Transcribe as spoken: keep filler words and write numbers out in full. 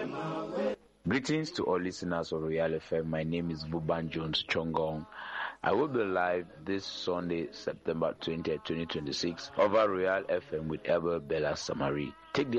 Greetings to all listeners of Royal F M. My name is Vuban Jones Chongong. I will be live this Sunday, September twentieth, twenty twenty-six, over Royal F M with Abel Bella Samari. Take the